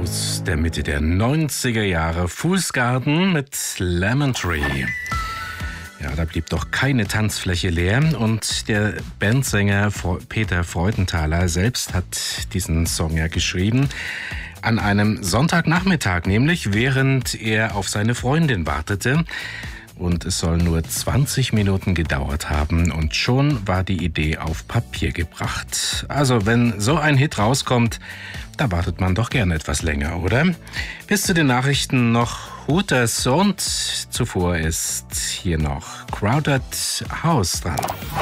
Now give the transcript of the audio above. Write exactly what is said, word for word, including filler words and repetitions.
aus der Mitte der neunziger Jahre. Fool's Garden mit Lemon Tree. Ja, da blieb doch keine Tanzfläche leer und der Bandsänger Peter Freudenthaler selbst hat diesen Song ja geschrieben. An einem Sonntagnachmittag, nämlich während er auf seine Freundin wartete. Und es soll nur zwanzig Minuten gedauert haben und schon war die Idee auf Papier gebracht. Also wenn so ein Hit rauskommt, da wartet man doch gerne etwas länger, oder? Bis zu den Nachrichten noch Hooters und zuvor ist hier noch Crowded House dran.